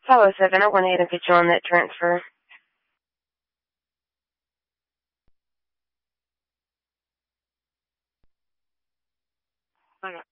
Hold on a second. I went ahead and put you on that transfer. Okay.